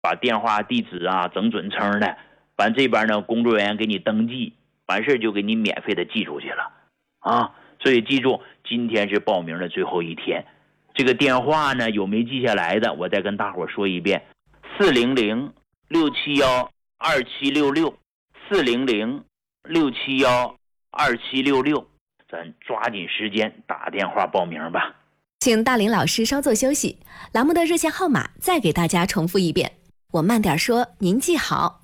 把电话地址啊整准称的，完这边呢工作人员给你登记，完事就给你免费的寄出去了啊。所以记住，今天是报名的最后一天。这个电话呢有没记下来的，我再跟大伙说一遍，400-671-2766，400-671-2766，咱抓紧时间打电话报名吧。 请大林老师稍作休息，栏目的热线号码再给大家重复一遍，我慢点说，您记好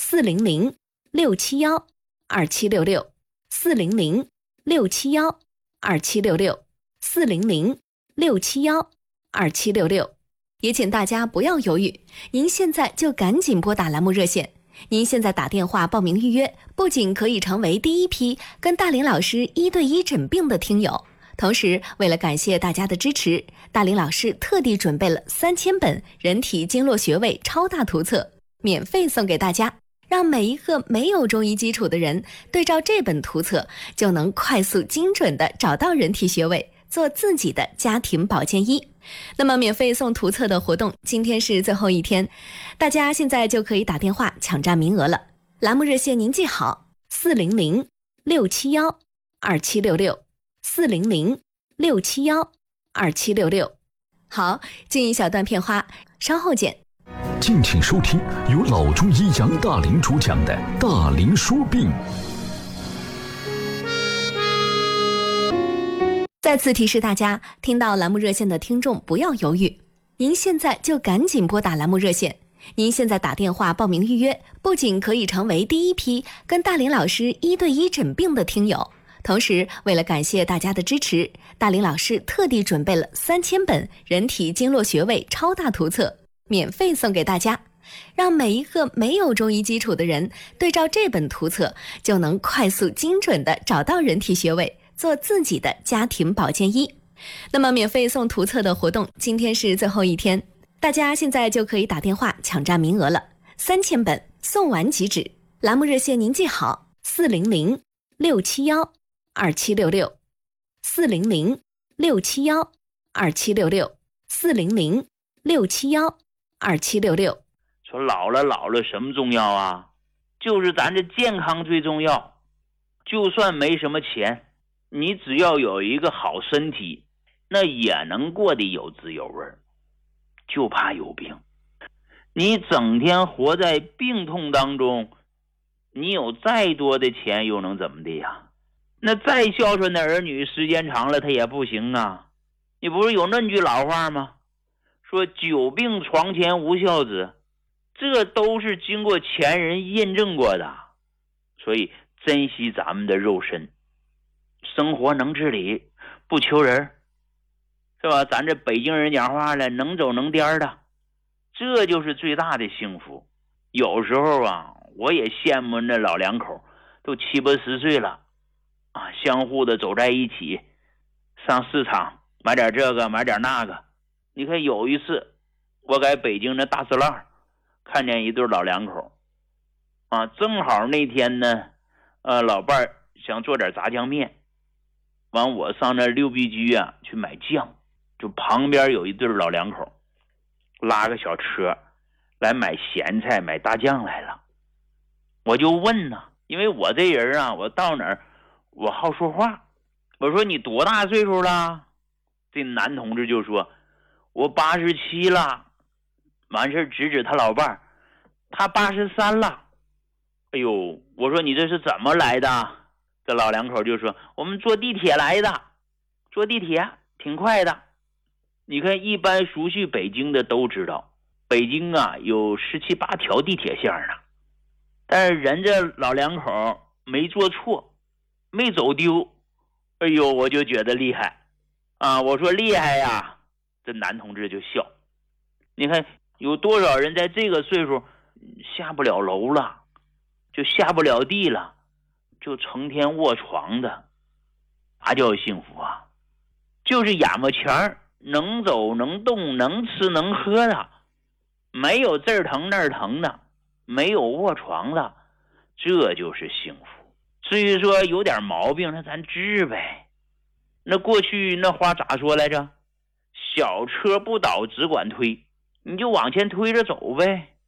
，400-671-2766，400-671-2766，400-671-2766。也请大家不要犹豫，您现在就赶紧拨打栏目热线。您现在打电话报名预约，不仅可以成为第一批跟大林老师1对1诊病的听友，同时为了感谢大家的支持，大林老师特地准备了3000本人体经络穴位超大图册，免费送给大家，让每一个没有中医基础的人对照这本图册，就能快速精准地找到人体穴位，做自己的家庭保健医。那么免费送图册的活动今天是最后一天，大家现在就可以打电话抢占名额了。栏目热线您记好，400-671-2766，400-671-2766。好，进一小段片花，稍后见。 敬请收听由老中医杨大林主讲的《大林说病》。 再次提示大家，听到栏目热线的听众不要犹豫，您现在就赶紧拨打栏目热线。您现在打电话报名预约，不仅可以成为第一批跟大林老师1对1诊病的听友，同时为了感谢大家的支持，大林老师特地准备了3000本人体经络穴位超大图册，免费送给大家，让每一个没有中医基础的人对照这本图册，就能快速精准地找到人体穴位，做自己的家庭保健医。那么免费送图册的活动今天是最后一天，大家现在就可以打电话抢占名额了，3000本送完即止。栏目热线您记好，400-671-2766，400-671-2766，400-671-2766。 说老了什么重要啊？就是咱这健康最重要。就算没什么钱，你只要有一个好身体，那也能过得有滋有味。就怕有病，你整天活在病痛当中，你有再多的钱又能怎么的呀？那再孝顺的儿女，时间长了他也不行啊。你不是有那句老话吗？说久病床前无孝子，这都是经过前人验证过的。所以珍惜咱们的肉身，生活能自理，不求人，是吧？咱这北京人讲话了，能走能颠的，这就是最大的幸福。有时候啊，我也羡慕那老两口，都70、80岁了啊，相互的走在一起，上市场买点这个买点那个。你看有一次我在北京的大石栏看见一对老两口啊，正好那天呢老伴儿想做点炸酱面，完我上那六必居啊去买酱，就旁边有一对老两口拉个小车来买咸菜买大酱来了。我就问呢，因为我这人啊，我到哪儿我好说话，我说你多大岁数了？这男同志就说我87了。完事指指他老伴儿，他83了。哎呦，我说你这是怎么来的？这老两口就说我们坐地铁来的，坐地铁挺快的。你看一般熟悉北京的都知道，北京啊有17、8条地铁线呢，但是人这老两口没坐错，没走丢。哎呦，我就觉得厉害啊！我说厉害呀，这男同志就笑。你看有多少人在这个岁数下不了楼了，就下不了地了，就成天卧床的，啥叫幸福啊？就是眼巴前能走能动能吃能喝的，没有这儿疼那儿疼的，没有卧床的，这就是幸福。至于说有点毛病，那咱治呗。那过去那话咋说来着？小车不倒只管推，你就往前推着走呗。